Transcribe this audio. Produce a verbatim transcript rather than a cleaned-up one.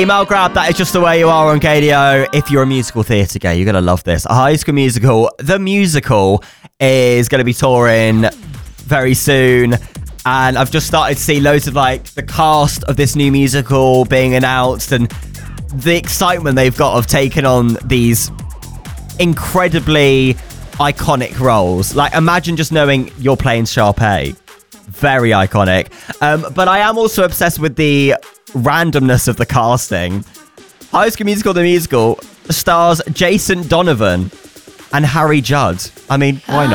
Email grab, that is just the way you are on K D O. If you're a musical theatre guy, you're going to love this. High School Musical, the musical, is going to be touring very soon. And I've just started to see loads of like the cast of this new musical being announced and the excitement they've got of taking on these incredibly iconic roles. Like, imagine just knowing you're playing Sharpay. Very iconic. Um, but I am also obsessed with the randomness of the casting. High School Musical, the musical, stars Jason Donovan and Harry Judd. I mean, why not?